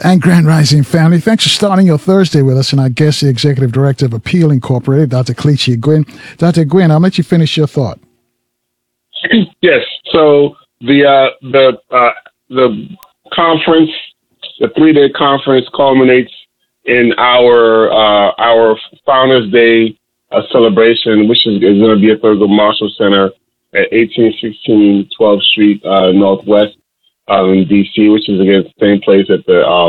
And Grand Rising family, thanks for starting your Thursday with us. And our guest, the Executive Director of Appeal Incorporated, Dr. Kelechi Egwin. Dr. Egwin, I'll let you finish your thought. Yes. So the conference, the 3-day conference, culminates in our Founders Day celebration, which is going to be at Thurgood Marshall Center at 1816 12th Street Northwest in D.C., which is again the same place that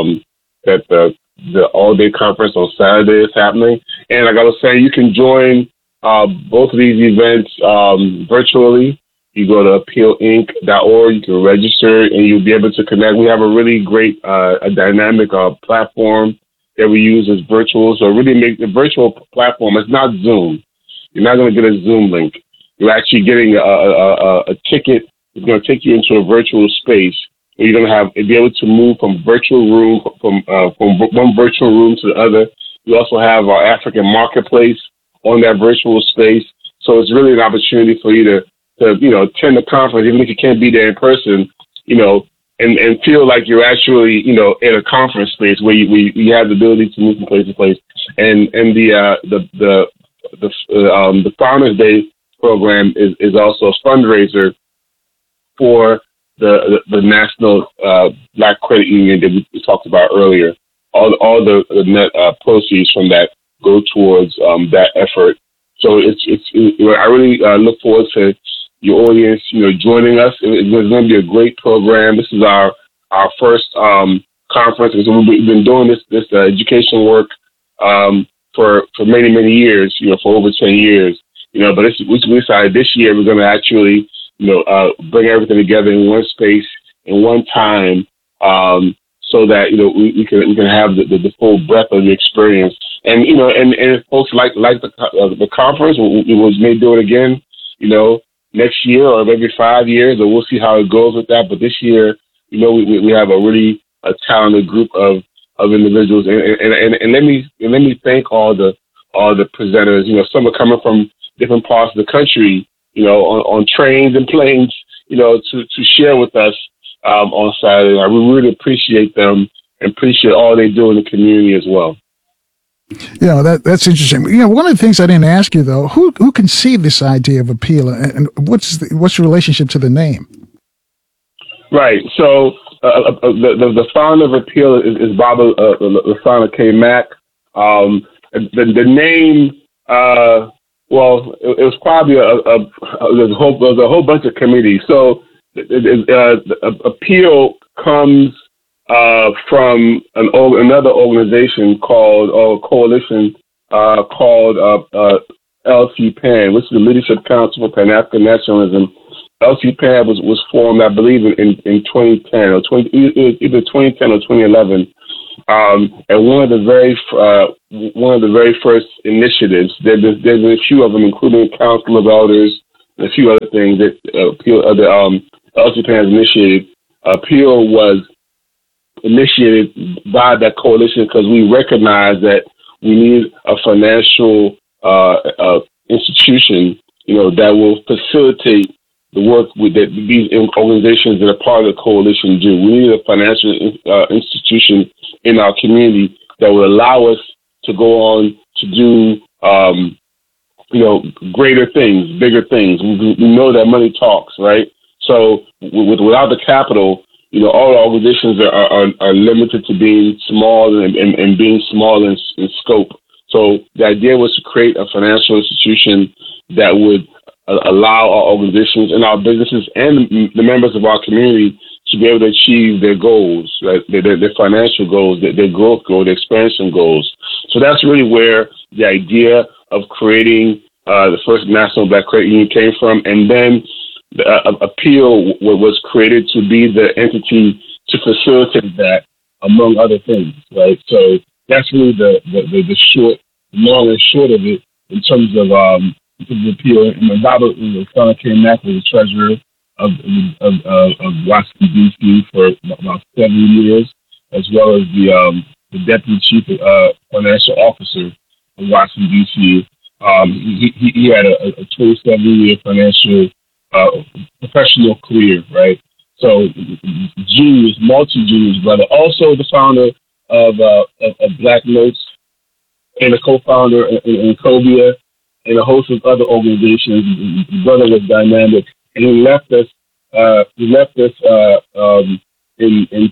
the all-day conference on Saturday is happening. And like I was saying, you can join both of these events virtually. You go to appealinc.org, you can register, and you'll be able to connect. We have a really great, a dynamic platform that we use as virtual. So really make the virtual platform, it's not Zoom. You're not going to get a Zoom link. You're actually getting a ticket. It's going to take you into a virtual space where you're going to be able to move from one virtual room to the other. We also have our African marketplace on that virtual space. So it's really an opportunity for you to attend the conference, even if you can't be there in person, and feel like you're actually, in a conference space where you have the ability to move from place to place. And the Founders Day program is also a fundraiser for the National Black Credit Union that we talked about earlier. All the net proceeds from that go towards that effort. So I really look forward to your audience, joining us. It's going to be a great program. This is our first conference. We've been doing this education work for many, many years, for over 10 years. But we decided this year we're going to actually, bring everything together in one space, in one time, so that we can have the full breadth of the experience. And and if folks like the conference, we may do it again, next year or maybe 5 years, or we'll see how it goes with that. But this year, we have a really talented group of individuals, and let me thank all the presenters. Some are coming from different parts of the country, on trains and planes, to share with us on Saturday. I really appreciate them and appreciate all they do in the community as well. That's interesting. One of the things I didn't ask you though, who conceived this idea of Appeal, and what's the relationship to the name? Right. So the founder of Appeal is Baba Lasana K. Mack. The name, it was probably there's a whole bunch of committees. So Appeal comes from another organization called coalition called LC-PAN, which is the Leadership Council for Pan-African Nationalism. LC-PAN was formed, I believe, in 2010 or either 2010 or 2011. And one of the very first initiatives. There's been a few of them, including Council of Elders and a few other things that LC-PAN has initiated. Appeal was initiated by that coalition because we recognize that we need a financial institution, that will facilitate the work that these organizations that are part of the coalition do. We need a financial institution in our community that will allow us to go on to do, greater things, bigger things. We know that money talks, right? So without the capital, all organizations are limited to being small and being small in scope. So the idea was to create a financial institution that would allow our organizations and our businesses and the members of our community to be able to achieve their goals, right? Their financial goals, their growth goals, their expansion goals. So that's really where the idea of creating the first National Black Credit Union came from. And then the Appeal was created to be the entity to facilitate that, among other things, right? So that's really the long and short of it in terms of Appeal. And Baba Lasana K. Mack was the treasurer of Washington, D.C. for about 7 years, as well as the deputy chief financial officer of Washington, D.C. He had a 27-year financial professional career, right? So genius, multi-genius brother. Also the founder of Black Notes and a co-founder in Cobia and a host of other organizations. The brother was dynamic, and he left us. In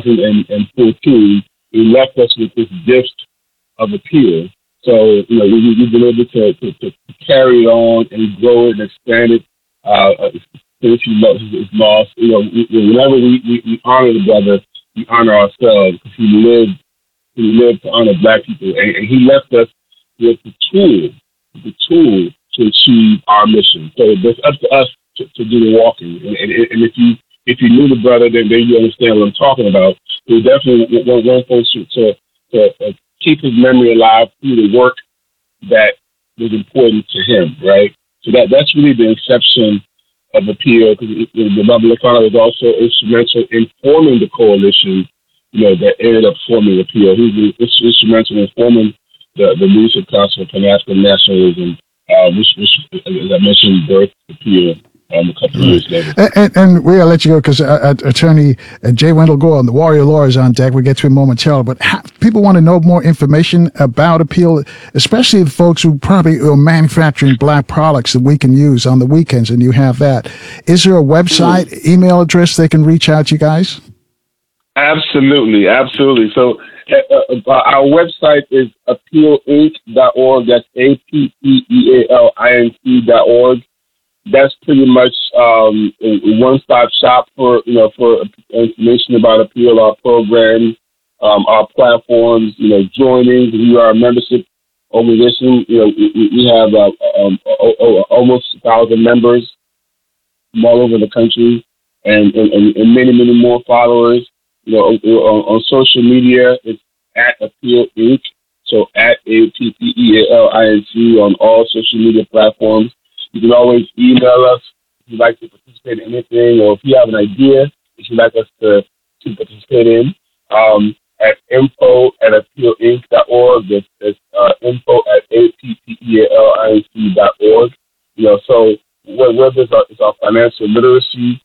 2014. He left us with this gift of appeal. So we've been able to carry it on and grow it and expand it. Since his loss, whenever we honor the brother, we honor ourselves because he lived to honor Black people, and he left us with the tool to achieve our mission. So it's up to us to do the walking. And if you knew the brother, then you understand what I'm talking about. We definitely want folks to keep his memory alive through the work that was important to him, right? So that's really the inception of Appeal, because the Brother Lakana was also instrumental in forming the coalition, that ended up forming Appeal. He was instrumental in forming the Leadership Council for Pan-African Nationalism, which, as I mentioned, birthed Appeal. A couple of years later. And we'll let you go because Attorney J. Wendell Gordon, the Warrior Lawyer, is on deck. We'll get to him momentarily. But people want to know more information about Appeal, especially the folks who probably are manufacturing Black products that we can use on the weekends, and you have that. Is there a website, email address they can reach out to you guys? Absolutely. So our website is appealinc.org. That's APPEALINC.org. That's pretty much a one-stop shop for information about Appeal, our programs, our platforms, joining. We are a membership organization. We have almost 1,000 members from all over the country and many, many more followers. On social media, it's at Appeal Inc. So at APPEALINC on all social media platforms. You can always email us if you'd like to participate in anything, or if you have an idea that you'd like us to participate in, at info@appealinc.org. It's info@appealinc.org. So whether it's our financial literacy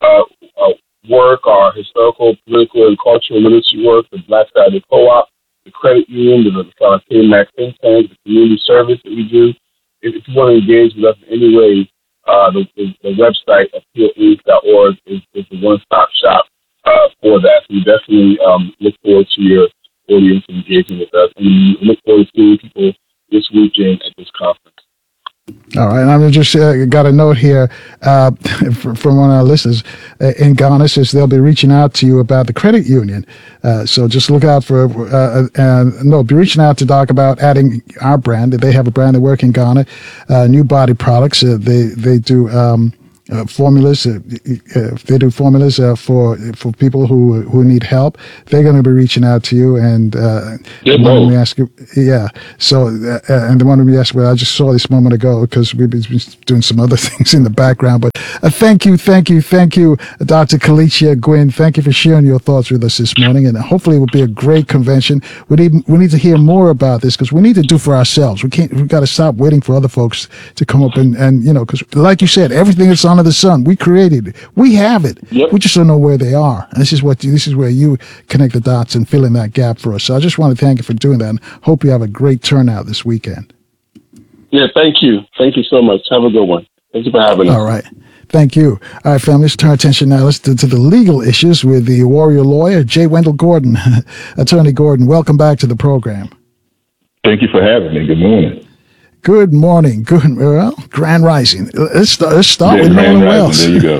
work, our historical, political, and cultural literacy work, the Black Saturday Co-op, the credit union, the KMAC think tank, the community service that we do. If you want to engage with us in any way, the website, appealinc.org, is the one-stop shop for that. So we definitely look forward to your audience engaging with us. And we look forward to seeing people this weekend at this conference. All right, and I've just got a note here from one of our listeners in Ghana. Says they'll be reaching out to you about the credit union. So just look out for, be reaching out to Doc about adding our brand. They have a brand that work in Ghana, New Body Products. They do formulas. They do formulas for people who need help. They're going to be reaching out to you and wanted me to ask you. Yeah. So and they wanted me to ask. Well, I just saw this a moment ago because we've been doing some other things in the background. But thank you, Dr. Kalicia Gwynn. Thank you for sharing your thoughts with us this morning, and hopefully it will be a great convention. We need to hear more about this because we need to do for ourselves. We've got to stop waiting for other folks to come up and because like you said, everything that's under the sun, we created it. We have it. Yep. We just don't know where they are. And this is where you connect the dots and fill in that gap for us. So I just want to thank you for doing that and hope you have a great turnout this weekend. Yeah, thank you. Thank you so much. Have a good one. Thank you for having us. All right. Thank you. All right, family, let's turn our attention now. Let's to the legal issues with the Warrior Lawyer, J. Wendell Gordon. Attorney Gordon, welcome back to the program. Thank you for having me. Good morning. Good morning. Grand Rising. Let's start with Nolan Wells. There you go.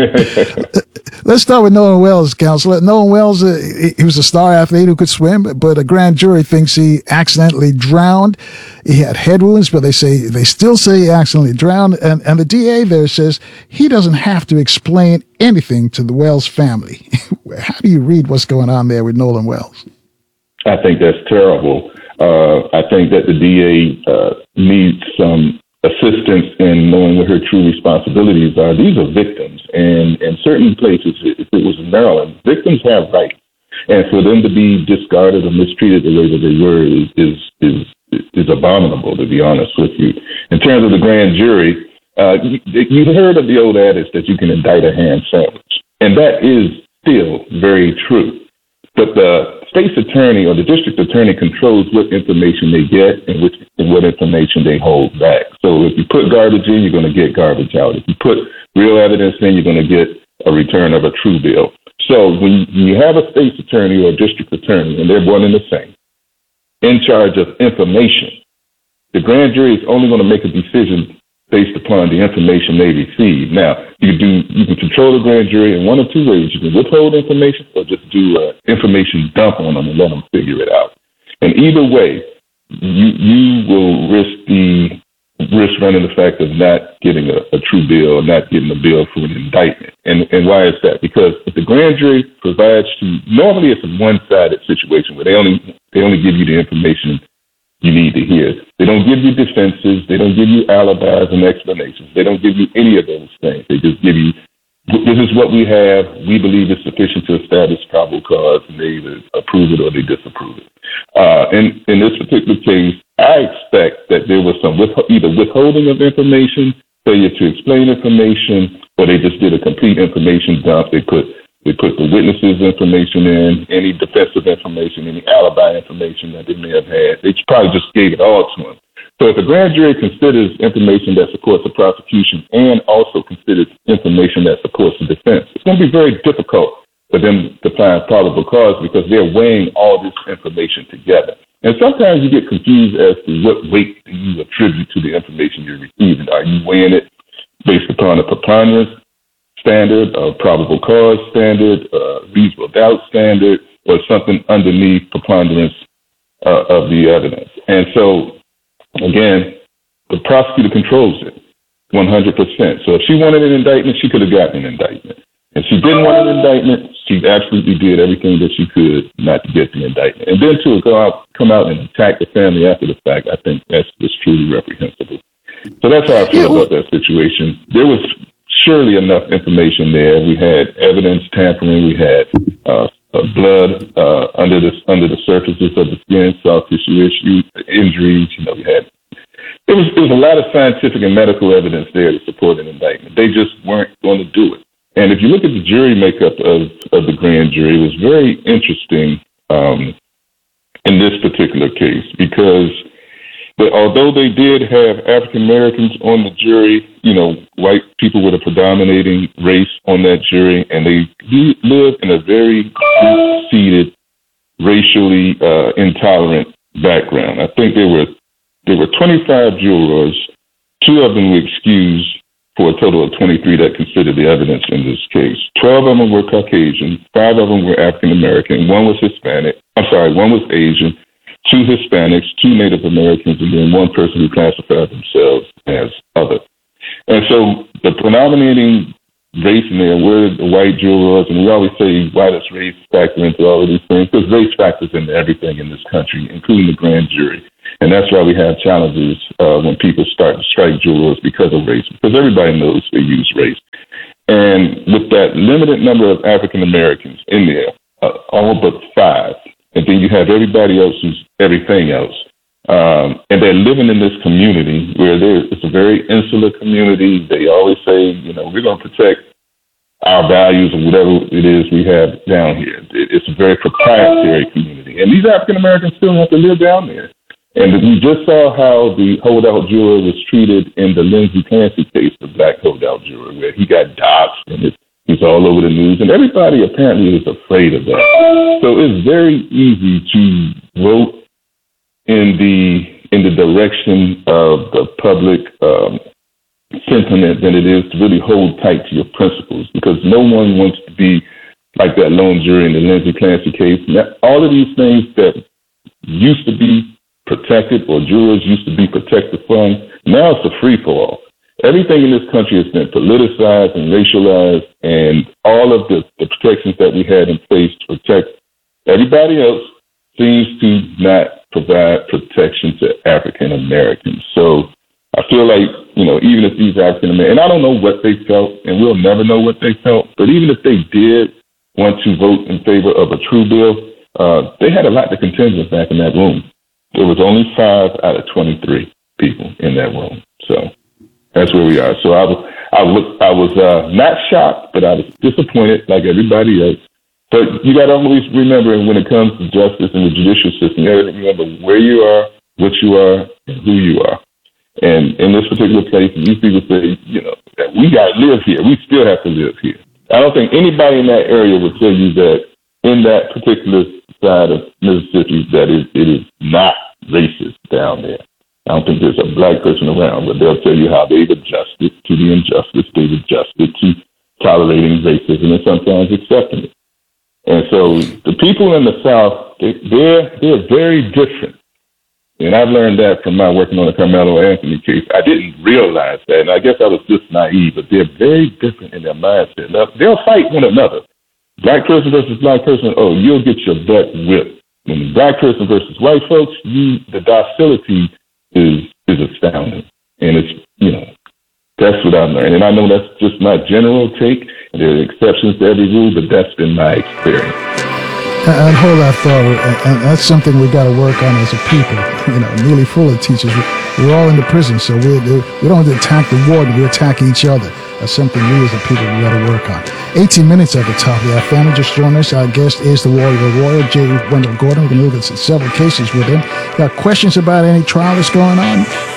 Let's start with Nolan Wells, Counselor. Nolan Wells, he was a star athlete who could swim, but a grand jury thinks he accidentally drowned. He had head wounds, but they still say he accidentally drowned. And the DA there says he doesn't have to explain anything to the Wells family. How do you read what's going on there with Nolan Wells? I think that's terrible. I think that the DA needs some assistance in knowing what her true responsibilities are. These are victims, and in certain places, if it was in Maryland, victims have rights, and for them to be discarded or mistreated the way that they were is abominable, to be honest with you. In terms of the grand jury, you've heard of the old adage that you can indict a ham sandwich, and that is still very true. But the state's attorney or the district attorney controls what information they get and what information they hold back. So if you put garbage in, you're going to get garbage out. If you put real evidence in, you're going to get a return of a true bill. So when you have a state's attorney or a district attorney, and they're one and the same, in charge of information, the grand jury is only going to make a decision based upon the information they receive. Now, you can control the grand jury in one of two ways. You can withhold information or just do an information dump on them and let them figure it out. And either way, you will risk running the fact of not getting a true bill or not getting a bill for an indictment. And why is that? Because if the grand jury provides normally it's a one-sided situation where they only give you the information you need to hear. They don't give you defenses. They don't give you alibis and explanations. They don't give you any of those things. They just give you, this is what we have. We believe it's sufficient to establish probable cause, and they either approve it or they disapprove it. In this particular case, I expect that there was some either withholding of information, failure to explain information, or they just did a complete information dump. They put the witnesses' information in, any defensive information, any alibi information that they may have had. They probably just gave it all to them. So if a grand jury considers information that supports the prosecution and also considers information that supports the defense, it's going to be very difficult for them to find probable cause because they're weighing all this information together. And sometimes you get confused as to what weight do you attribute to the information you're receiving. Are you weighing it based upon a preponderance standard, a probable cause standard, reasonable doubt standard, or something underneath preponderance of the evidence? And so, again, the prosecutor controls it 100%. So if she wanted an indictment, she could have gotten an indictment. If she didn't want an indictment, she absolutely did everything that she could not to get the indictment. And then to come out and attack the family after the fact, I think that's just truly reprehensible. So that's how I feel about that situation. There was surely enough information there. We had evidence tampering. We had blood under the surfaces of the skin, soft tissue injuries. We had it was a lot of scientific and medical evidence there to support an indictment. They just weren't going to do it. And if you look at the jury makeup of the grand jury, it was very interesting in this particular case because although they did have African Americans on the jury, white people were the predominating race on that jury, and they lived in a very deep-seated, racially intolerant background. I think there were 25 jurors. 2 of them were excused for a total of 23 that considered the evidence in this case. 12 of them were Caucasian, 5 of them were African American, 1 was Hispanic. 1 was Asian, 2 Hispanics, 2 Native Americans, and then 1 person who classified themselves as other. And so the predominating race in there were the white jurors, and we always say, why does race factor into all of these things? Because race factors into everything in this country, including the grand jury. And that's why we have challenges when people start to strike jurors because of race, because everybody knows they use race. And with that limited number of African Americans in there, all but 5, and then you have everybody else who's everything else. And they're living in this community where it's a very insular community. They always say, we're going to protect our values or whatever it is we have down here. It's a very proprietary community. And these African Americans still have to live down there. And we just saw how the holdout juror was treated in the Lindsey Clancy case, the black holdout juror, where he got doxxed and he's all over the news. And everybody apparently is afraid of that. So it's very easy to vote in the direction of the public sentiment than it is to really hold tight to your principles, because no one wants to be like that lone juror in the Lindsey Clancy case. All of these things that used to be protected or jurors used to be protected from, now it's a free-for-all. Everything in this country has been politicized and racialized, and all of the protections that we had in place to protect everybody else seems to not provide protection to African Americans. So I feel like, even if these African Americans, and I don't know what they felt, and we'll never know what they felt, but even if they did want to vote in favor of a true bill, they had a lot to contend with back in that room. There was only 5 out of 23 people in that room. So that's where we are. So I was not shocked, but I was disappointed, like everybody else, But you got to always remember when it comes to justice and the judicial system, you got to remember where you are, what you are, and who you are. And in this particular place, these people say, we got to live here. We still have to live here. I don't think anybody in that area would tell you that in that particular side of Mississippi that it is not racist down there. I don't think there's a black person around, but they'll tell you how they've adjusted to the injustice, they've adjusted to tolerating racism and sometimes accepting it. And so the people in the South, they're very different. And I've learned that from my working on the Carmelo Anthony case. I didn't realize that, and I guess I was just naive, but they're very different in their mindset. Now, they'll fight one another. Black person versus black person, you'll get your butt whipped. When black person versus white folks, the docility is astounding. And it's, that's what I've learned. And I know that's just my general take. There are exceptions to every rule, but that's been my experience. And hold that thought, and that's something we got to work on as a people. Nearly full of teachers. We're all in the prison, so we don't attack the warden, we attack each other. That's something we as a people we got to work on. 18 minutes at the top. Our family just joined us. Our guest is the Warrior, J. Wendell Gordon. We're going to look at several cases with him. Got questions about any trial that's going on?